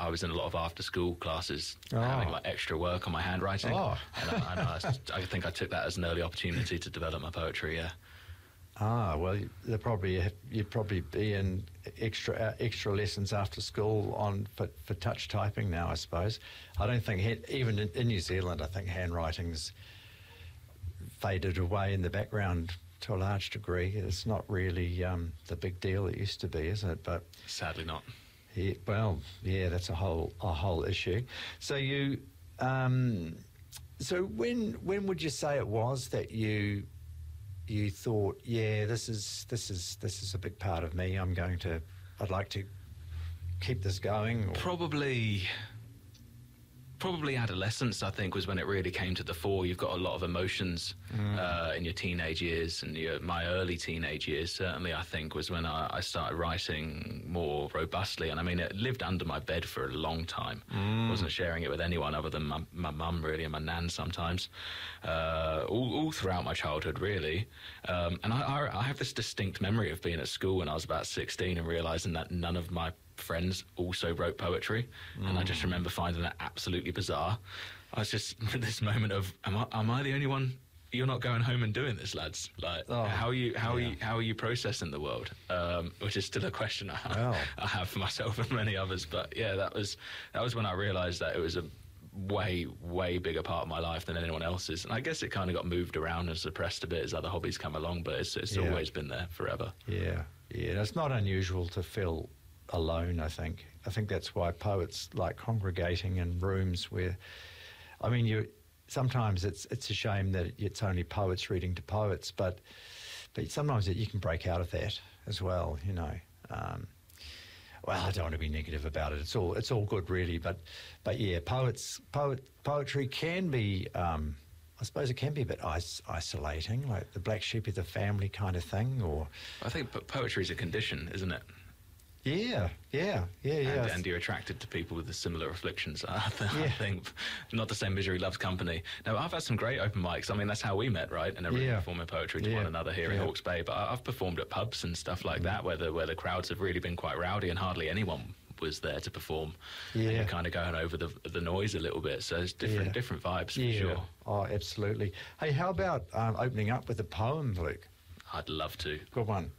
was in a lot of after-school classes, having like extra work on my handwriting. I think I took that as an early opportunity to develop my poetry. Yeah. Well, you'd probably be in extra lessons after school for touch typing now, I suppose. I don't think even in New Zealand, I think handwriting's faded away in the background to a large degree. It's not really the big deal it used to be, is it? But sadly not. Yeah, well, yeah, that's a whole issue. So you, so when would you say it was that you thought, yeah, this is a big part of me. I'd like to keep this going? Or? Probably adolescence, I think, was when it really came to the fore. You've got a lot of emotions in your teenage years, and my early teenage years, certainly, I think, was when I started writing more robustly. And I mean, it lived under my bed for a long time. Wasn't sharing it with anyone other than my mum, really, and my nan sometimes, all throughout my childhood, really. And I have this distinct memory of being at school when I was about 16 and realising that none of my friends also wrote poetry, and I just remember finding that absolutely bizarre. I was just at this moment of, am I the only one? You're not going home and doing this, lads. Like, how are you processing the world? Which is still a question I have for myself and many others. But yeah, that was when I realised that it was a way bigger part of my life than anyone else's. And I guess it kind of got moved around and suppressed a bit as other hobbies come along. But it's always been there forever. Yeah. It's not unusual to feel alone, I think. That's why poets like congregating in rooms where, I mean, sometimes it's a shame that it's only poets reading to poets, but sometimes you can break out of that as well, you know. Well, I don't want to be negative about it. It's all good, really, but yeah, poetry can be, I suppose it can be a bit isolating, like the black sheep of the family kind of thing, or... I think poetry is a condition, isn't it? Yeah. And you're attracted to people with the similar afflictions, I think. Not the same misery loves company. No, I've had some great open mics. I mean, that's how we met, right? And everyone performing poetry to one another here in Hawke's Bay. But I've performed at pubs and stuff like that where the crowds have really been quite rowdy and hardly anyone was there to perform. And you're kind of going over the noise a little bit. So it's different vibes for sure. Oh, absolutely. Hey, how about opening up with a poem, Luke? I'd love to. Good one.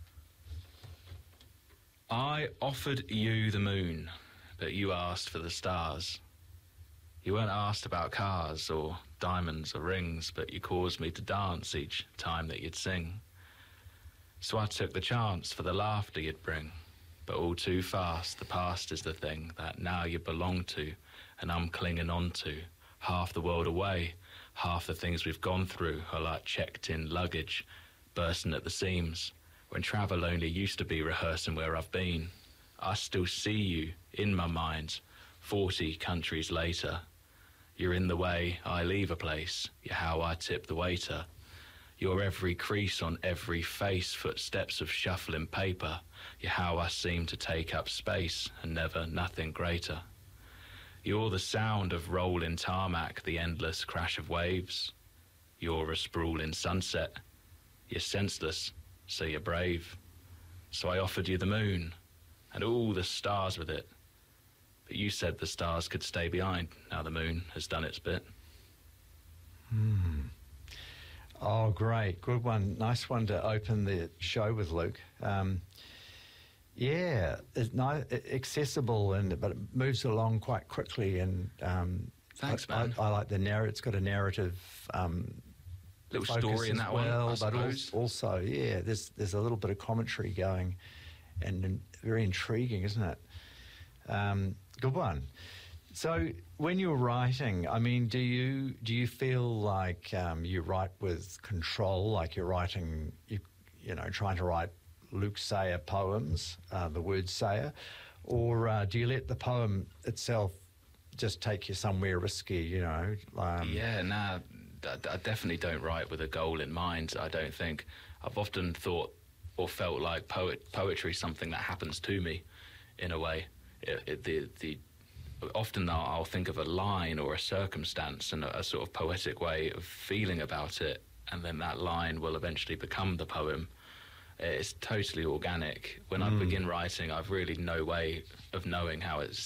I offered you the moon, but you asked for the stars. You weren't asked about cars or diamonds or rings, but you caused me to dance each time that you'd sing. So I took the chance for the laughter you'd bring, but all too fast the past is the thing that now you belong to and I'm clinging on to. Half the world away, half the things we've gone through are like checked-in luggage, bursting at the seams. When travel only used to be rehearsing where I've been, I still see you in my mind, 40 countries later. You're in the way I leave a place, you're how I tip the waiter. You're every crease on every face, footsteps of shuffling paper. You're how I seem to take up space and never nothing greater. You're the sound of rolling tarmac, the endless crash of waves. You're a sprawling sunset, you're senseless, so you're brave. So I offered you the moon and all the stars with it. But you said the stars could stay behind. Now the moon has done its bit. Oh, great. Good one. Nice one to open the show with, Luke. It's accessible, but it moves along quite quickly. And thanks, man. I like the narrative. It's got a narrative little story in that one, I suppose. But also, there's a little bit of commentary going, and very intriguing, isn't it? Good one. So, when you're writing, I mean, do you feel like you write with control, like you're writing, trying to write Luke Sayer poems, the word Sayer, or do you let the poem itself just take you somewhere risky? I definitely don't write with a goal in mind. I don't think. I've often thought or felt like poetry is something that happens to me, in a way. Often I'll think of a line or a circumstance and a sort of poetic way of feeling about it, and then that line will eventually become the poem. It's totally organic. When I begin writing, I've really no way of knowing how it's